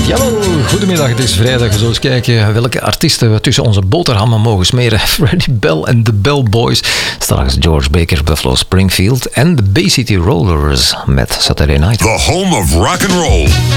Jawel, goedemiddag, het is vrijdag. We zullen eens kijken welke artiesten we tussen onze boterhammen mogen smeren. Freddie Bell en de Bell Boys. Straks George Baker, Buffalo Springfield en de Bay City Rollers met Saturday Night. The home of rock and roll.